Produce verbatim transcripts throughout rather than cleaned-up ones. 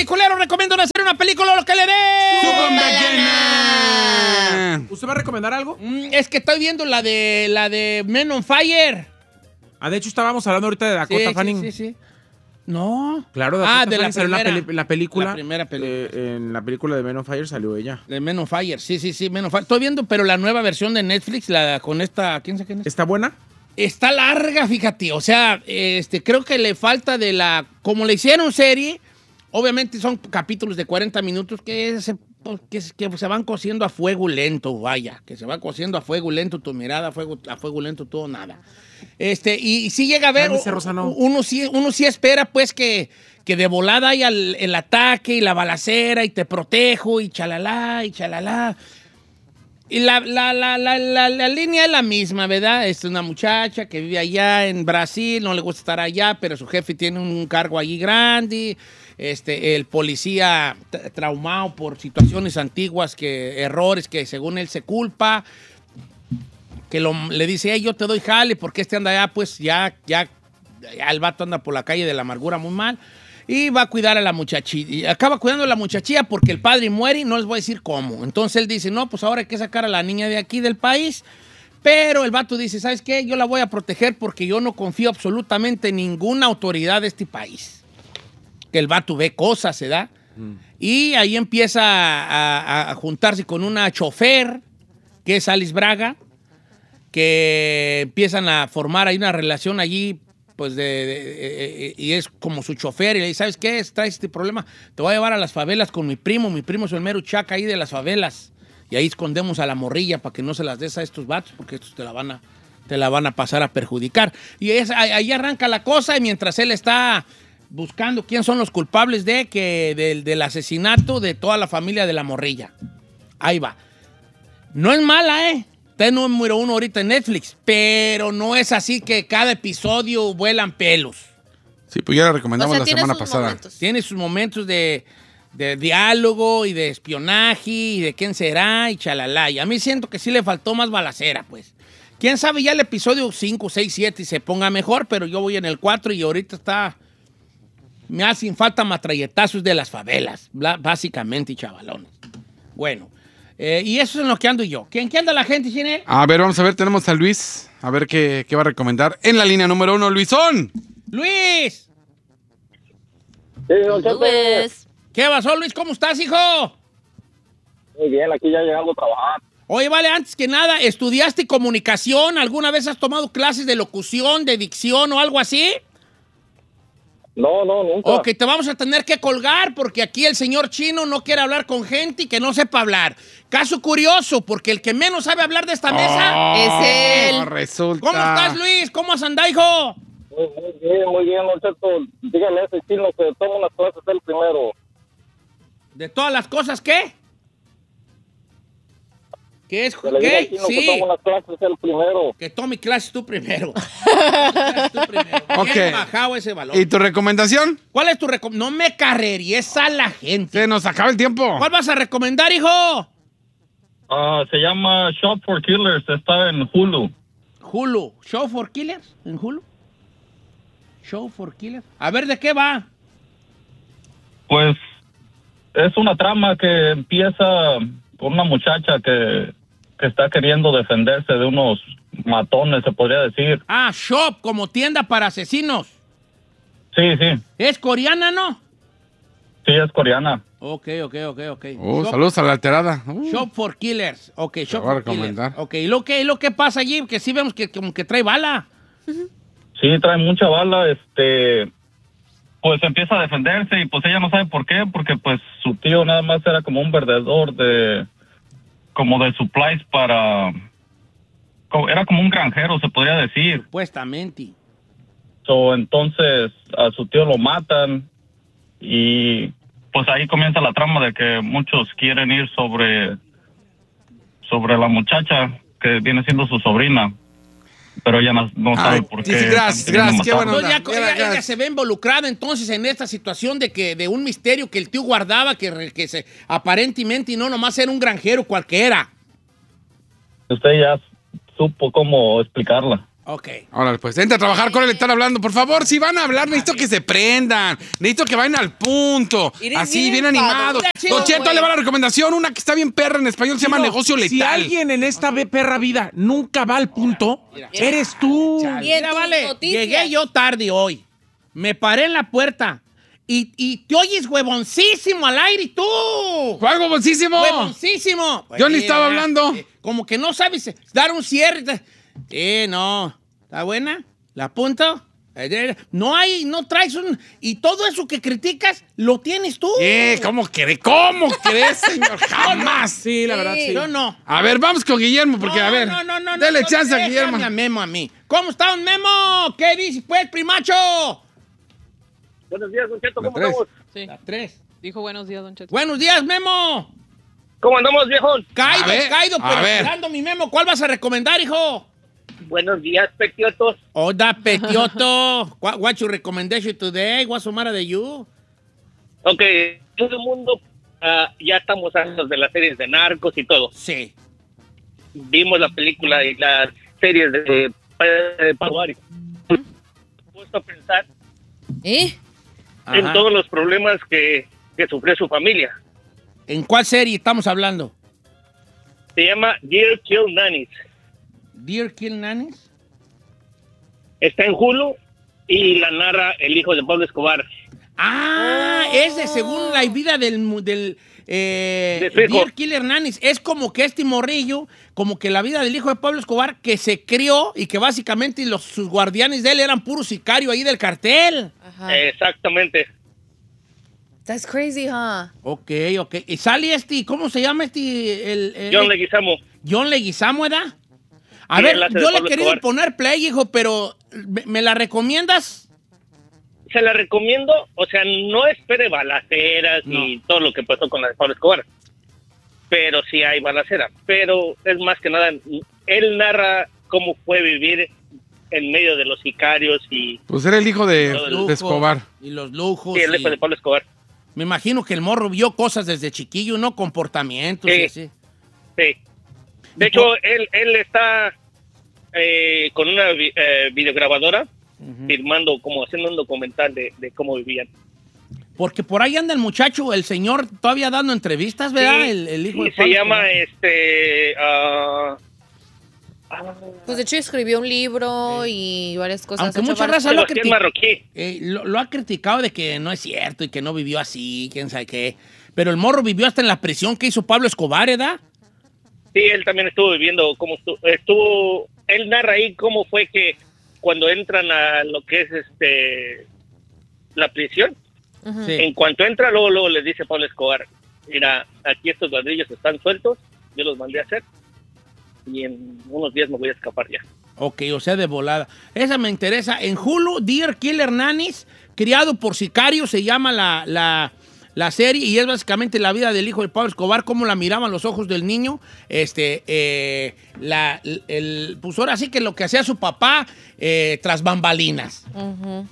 peliculero recomienda una serie, una película, lo que le dé. ¡Bomba llena! ¿Usted va a recomendar algo? Mm, es que estoy viendo la de la de Men on Fire. Ah, de hecho estábamos hablando ahorita de Dakota Sí, Fanning. sí, sí, sí. No. Claro, Dakota Ah, de la Fanning salió en la, primera. peli- la película. La primera película. eh, en la película de Men on Fire salió ella. De Men on Fire, sí, sí, sí, Men on Fire. Estoy viendo, pero la nueva versión de Netflix, la con esta, ¿quién sabe quién es? ¿Está buena? Está larga, fíjate. O sea, este, creo que le falta de la, como le hicieron serie, obviamente son capítulos de cuarenta minutos que se, que, que se van cociendo a fuego lento, vaya, que se va cociendo a fuego lento tu mirada, a fuego, a fuego lento todo, nada. Este, y, y sí llega a ver, Grande Cerrosa, no. uno, sí, uno sí espera pues que, que de volada haya el, el ataque y la balacera y te protejo y chalala y chalala. Y la, la, la, la, la, la línea es la misma, ¿verdad? Es una muchacha que vive allá en Brasil, no le gusta estar allá, pero su jefe tiene un cargo allí grande. Este, el policía t- traumado por situaciones antiguas, que errores que según él se culpa, que lo, le dice, hey, yo te doy jale, porque este anda allá, pues ya, ya, ya el vato anda por la calle de la amargura muy mal. Y va a cuidar a la muchachilla. Y acaba cuidando a la muchachilla porque el padre muere y no les voy a decir cómo. Entonces él dice, no, pues ahora hay que sacar a la niña de aquí del país. Pero el vato dice, ¿sabes qué? Yo la voy a proteger porque yo no confío absolutamente en ninguna autoridad de este país. Que el vato ve cosas, ¿se da? Mm. Y ahí empieza a, a, a juntarse con una chofer, que es Alice Braga, que empiezan a formar ahí una relación allí, pues, de, de, de, de, y es como su chofer, y le dice, ¿sabes qué? Traes este problema, te voy a llevar a las favelas con mi primo, mi primo es el mero chaca ahí de las favelas, y ahí escondemos a la morrilla para que no se las des a estos vatos, porque estos te la van a, te la van a pasar a perjudicar. Y es, ahí arranca la cosa, y mientras él está buscando quién son los culpables de que del, del asesinato de toda la familia de la morrilla. Ahí va. No es mala, ¿eh? Está en número uno ahorita en Netflix, pero no es así que cada episodio vuelan pelos. Sí, pues ya la recomendamos, o sea, la semana pasada. Momentos. Tiene sus momentos de, de diálogo y de espionaje y de quién será y chalala. Y a mí siento que sí le faltó más balacera, pues. Quién sabe ya el episodio cinco, seis, siete y se ponga mejor, pero yo voy en el cuatro y ahorita está... Me hacen falta matralletazos de las favelas, básicamente, chavalones. Bueno... Eh, y eso es en lo que ando yo. ¿Quién qué anda la gente, Chinel? A ver, vamos a ver, tenemos a Luis. A ver qué, qué va a recomendar. En la línea número uno, Luisón. ¡Luis! Sí, don Luis. ¿Qué pasó, Luis? ¿Cómo estás, hijo? Muy bien, aquí ya llegando a trabajar. Oye, vale, antes que nada, ¿estudiaste comunicación? ¿Alguna vez has tomado clases de locución, de dicción o algo así? No, no, nunca. Ok, te vamos a tener que colgar porque aquí el señor Chino no quiere hablar con gente que no sepa hablar. Caso curioso, porque el que menos sabe hablar de esta mesa oh, es él. Resulta. ¿Cómo estás, Luis? ¿Cómo has andado, hijo? Muy, muy bien, muy bien, don Cheto. Dígale a ese Chino que toma unas clases él primero. ¿De todas las cosas qué? ¿Qué es? Que le diga al Chino Sí. que toma unas clases él primero. Que tome clases tú primero. clases tú primero. Ok. Bien bajado ese balón. ¿Y tu recomendación? ¿Cuál es tu recomendación? No me carreríes a la gente. Se nos acaba el tiempo. ¿Cuál vas a recomendar, hijo? Uh, se llama Shop for Killers, está en Hulu. Hulu. ¿Show for Killers? ¿En Hulu? ¿Show for Killers? A ver, ¿de qué va? Pues es una trama que empieza con una muchacha que, que está queriendo defenderse de unos matones, se podría decir. Ah, Shop, como tienda para asesinos. Sí, sí, ¿Es coreana, no? sí, es coreana. Ok, ok, ok, ok. Oh, Shop, saludos a la alterada. Uh, Shop for Killers. Ok, Shop voy a for Killers. recomendar. Ok, ¿y lo que, y lo que pasa allí? Que sí vemos que como que trae bala. Sí, trae mucha bala, este... Pues empieza a defenderse y pues ella no sabe por qué, porque pues su tío nada más era como un vendedor de... como de supplies para... como- era como un granjero, se podría decir. Supuestamente. So, entonces a su tío lo matan y pues ahí comienza la trama de que muchos quieren ir sobre sobre la muchacha que viene siendo su sobrina, pero ella no, no sabe Ay, por sí, qué. sí, gracias, están queriendo gracias, qué matarlo. bueno. Entonces ya, Mira, ella, acá. ella se ve involucrada entonces en esta situación de que de un misterio que el tío guardaba que, re- que se aparentemente y no nomás era un granjero cualquiera. Usted ya supo cómo explicarla. Ok. Órale, pues, entra a trabajar con él, están hablando. Por favor, si van a hablar, necesito que se prendan. Necesito que vayan al punto. Eres Así, bien bien animados. enfadado, Don Cheto, güey. le va la recomendación. Una que está bien perra en español, se llama No, Negocio Letal. Si alguien en esta ve- perra vida nunca va al punto, eres tú. Y en Mira, tus vale, noticias. llegué yo tarde hoy. Me paré en la puerta y, y te oyes huevoncísimo al aire, tú. ¡Juan Boncísimo! ¡Huevoncísimo! Yo ni Pues, estaba mira, hablando. eh, Como que no sabes dar un cierre. Eh, no. ¿Está buena? ¿La apunto? Eh, No hay, no traes un... Y todo eso que criticas, lo tienes tú. ¿Qué? ¿Cómo crees? ¿Cómo crees, señor? ¡Jamás! Sí, la verdad, sí. Yo no. A ver, vamos con Guillermo, porque, no, a ver, no, no, no, dale no, chance a déjame Guillermo. a Memo a mí. ¿Cómo está, don Memo? ¿Qué dice, pues, primacho? Buenos días, Don Cheto, La ¿cómo tres. estamos? Sí, La tres. dijo buenos días, Don Cheto. Buenos días, Memo. ¿Cómo andamos, viejón? Caído, A ver, caído, a pero ver. esperando mi Memo. ¿Cuál vas a recomendar, hijo? Buenos días, peciotos. Oda, Petioto. What, what's your recommendation today? What's the matter with you? Ok, todo el mundo, ah, ya estamos hartos de las series de narcos y todo. Sí. Vimos la película y las series de, de, de Paguari. Me he puesto a pensar ¿Eh? en Ajá. todos los problemas que, que sufrió su familia. ¿En cuál serie estamos hablando? Se llama Dear Kill Nannies. Dear Kill Nannies. Está en Hulu y la narra el hijo de Pablo Escobar. Ah, es de según la vida del, mu- del eh, De su hijo. Dear Killer Nannies. Es como que este morrillo, como que la vida del hijo de Pablo Escobar, que se crió y que básicamente los, sus guardianes de él eran puros sicarios ahí del cartel. Ajá. Exactamente. That's crazy, huh? Ok, ok. Y sale este, ¿cómo se llama este? El, el- John Leguizamo. John Leguizamo, ¿verdad? A Sí, ver, él hace de yo le he Pablo querido Escobar. poner play, hijo, pero ¿me, me la recomiendas? Se la recomiendo, o sea, no espere balaceras No. y todo lo que pasó con la de Pablo Escobar. Pero sí hay balacera. Pero es más que nada, él narra cómo fue vivir en medio de los sicarios y, Pues era el hijo de, Los de Lujos Escobar. Y los lujos. y el y- hijo de Pablo Escobar. Me imagino que el morro vio cosas desde chiquillo, ¿no? Comportamientos y Sí. así. Sí. De hecho, él, él está eh, con una vi- eh, videograbadora firmando, como haciendo un documental de, de cómo vivían. Porque por ahí anda el muchacho, el señor, todavía dando entrevistas, ¿verdad? Sí, el, el hijo y de se Pablo llama Escobar. este ah, ah, Pues de hecho escribió un libro y varias cosas. Aunque Ha hecho mucha varias- raza lo ha, Sebastián criti- Marroquí. eh, lo, lo ha criticado de que no es cierto y que no vivió así, quién sabe qué. Pero el morro vivió hasta en la prisión que hizo Pablo Escobar, ¿verdad? Sí, él también estuvo viviendo cómo estuvo, estuvo, él narra ahí cómo fue que cuando entran a lo que es este la prisión, Ujú. Sí. en cuanto entra, luego, luego les dice Pablo Escobar, mira, aquí estos ladrillos están sueltos, yo los mandé a hacer, y en unos días me voy a escapar ya. Ok, o sea, de volada. Esa me interesa. En Hulu, Dear Killer Nannies, criado por sicarios, se llama la, la, la serie, y es básicamente la vida del hijo de Pablo Escobar, cómo la miraban los ojos del niño. Este, eh, la, el, pues ahora sí que lo que hacía su papá eh, tras bambalinas. Ujú.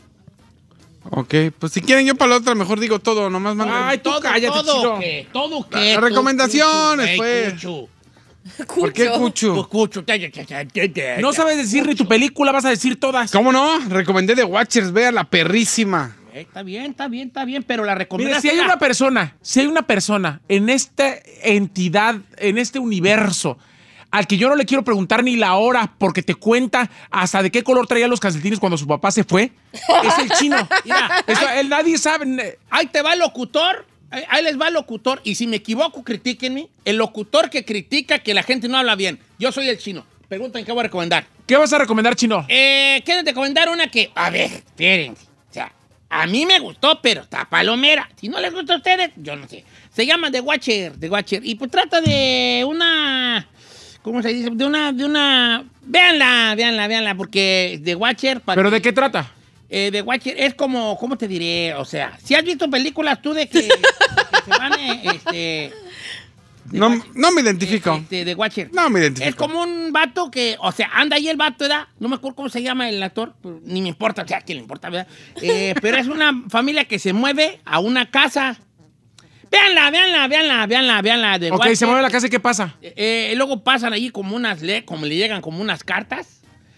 Ok, pues si quieren yo para la otra mejor digo todo, nomás manden. Ay, tú cállate, todo chino. qué, todo La- qué. las tú, recomendaciones, Cuchu, pues. ey, Cuchu. ¿Por qué Cucho. Cuchu? Pues, Cuchu, te- te- te- te- te- No sabes decir ni tu película, vas a decir todas. ¿Cómo no? Recomendé The Watchers, vea la perrísima. Eh, Está bien, está bien, está bien, pero la Mire, recomendación. si hay una persona, si hay una persona en esta entidad, en este universo, al que yo no le quiero preguntar ni la hora porque te cuenta hasta de qué color traía los calcetines cuando su papá se fue, es el chino. Mira, Eso, ay, él, nadie sabe. ahí te va el locutor, ahí, ahí les va el locutor, y si me equivoco, critíquenme. El locutor que critica que la gente no habla bien. Yo soy el chino. Preguntan qué voy a recomendar. ¿Qué vas a recomendar, chino? Eh, ¿Quieres recomendar una que, a ver, esperen, o sea, a mí me gustó, pero está palomera. Si no les gusta a ustedes, yo no sé. Se llama The Watcher, The Watcher, y pues trata de una, ¿cómo se dice? De una, de una, véanla, véanla, véanla, porque The Watcher... para ¿Pero que- de qué trata? Eh, The Watcher es como, ¿cómo te diré? O sea, si has visto películas tú de que, de que se van, eh, este... The No, Watcher, no me identifico. este, The Watcher. No me identifico. Es como un vato que, o sea, anda ahí el vato, ¿verdad? No me acuerdo cómo se llama el actor, pero ni me importa, o sea, ¿quién le importa, verdad? Eh, pero es una familia que se mueve a una casa. Véanla, véanla, véanla, véanla, véanla. The Ok, Watcher. se mueve la casa y ¿qué pasa? Eh, eh, luego pasan allí como unas, le como le llegan como unas cartas.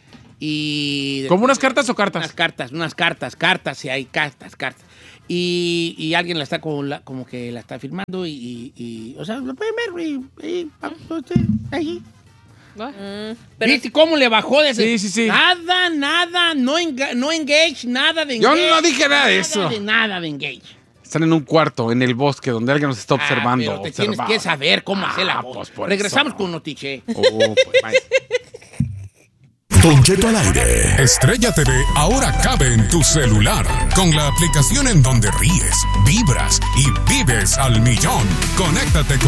Y ¿Como unas cartas o cartas? Unas cartas, unas cartas, cartas, y hay cartas, cartas. Y, y alguien la está como, la, como que la está filmando y, y, y o sea, lo pueden ver, y, y, ahí. Mm, pero ¿Viste cómo le bajó de ese? Sí, sí, sí. Nada, nada, no, enga- no engage, nada de Yo engage. no dije nada de eso. Nada de nada de engage. Están en un cuarto, en el bosque, donde alguien nos está observando. Ah, pero te tienes observando. que saber cómo Ah, hacer la voz. pues por Regresamos eso. con Notiche. Oh, pues, vaya. Don Cheto al aire. Estrella T V ahora cabe en tu celular con la aplicación en donde ríes, vibras y vives al millón. Conéctate con